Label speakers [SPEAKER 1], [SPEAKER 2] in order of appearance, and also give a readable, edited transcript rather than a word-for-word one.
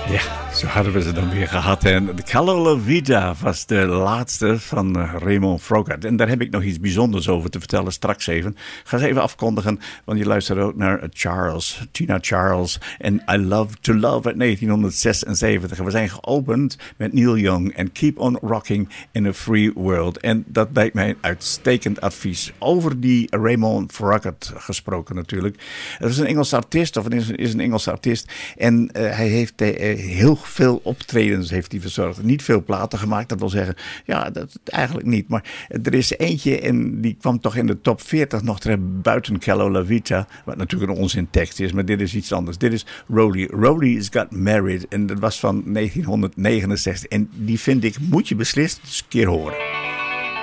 [SPEAKER 1] Ja, zo hadden we ze dan weer gehad. En de Calo La Vida was de laatste van Raymond Froggatt. En daar heb ik nog iets bijzonders over te vertellen straks even. Ik ga ze even afkondigen, want je luistert ook naar Tina Charles en I Love to Love uit 1976. We zijn geopend met Neil Young en Keep on Rocking in a Free World. En dat lijkt mij een uitstekend advies. Over die Raymond Froggatt gesproken natuurlijk. Dat is een Engelse artiest, of is een Engelse artiest. En hij heeft heel veel optredens heeft hij verzorgd. Niet veel platen gemaakt, dat wil zeggen, ja, dat eigenlijk niet. Maar er is eentje en die kwam toch in de top 40 nog terecht buiten Calo La Vida, wat natuurlijk een onzintekst is, maar dit is iets anders. Dit is Rolly's Got Married en dat was van 1969 en die vind ik, moet je beslist eens een keer horen.